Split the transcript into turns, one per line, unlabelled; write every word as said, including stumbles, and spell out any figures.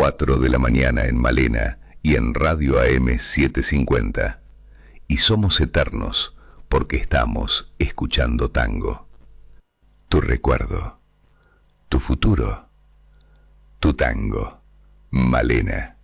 cuatro de la mañana en Malena y en Radio A M setecientos cincuenta. Y somos eternos porque estamos escuchando tango. Tu recuerdo, tu futuro, tu tango. Malena.